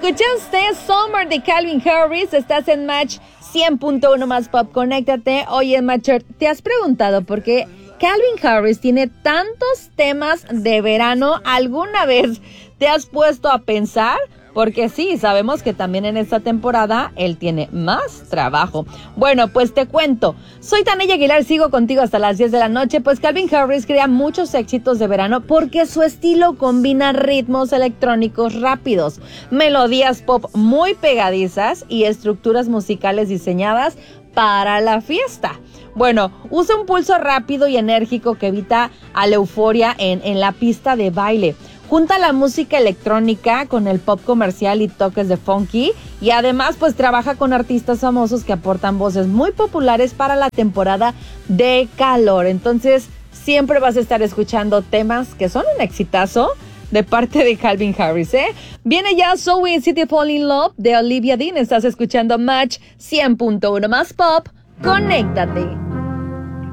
Escuchaste Summer de Calvin Harris, estás en Match 100.1 más Pop, conéctate. Oye, Matcher, ¿te has preguntado por qué Calvin Harris tiene tantos temas de verano? ¿Alguna vez te has puesto a pensar? Porque sí, sabemos que también en esta temporada él tiene más trabajo. Bueno, pues te cuento. Soy Tania Aguilar, sigo contigo hasta las 10 de la noche. Pues Calvin Harris crea muchos éxitos de verano porque su estilo combina ritmos electrónicos rápidos, melodías pop muy pegadizas y estructuras musicales diseñadas para la fiesta. Bueno, usa un pulso rápido y enérgico que evita a la euforia en la pista de baile. Junta la música electrónica con el pop comercial y toques de funky, y además pues trabaja con artistas famosos que aportan voces muy populares para la temporada de calor. Entonces siempre vas a estar escuchando temas que son un exitazo de parte de Calvin Harris, ¿eh? Viene ya So Easy to Fall in Love de Olivia Dean. Estás escuchando Match 100.1 más Pop. Conéctate.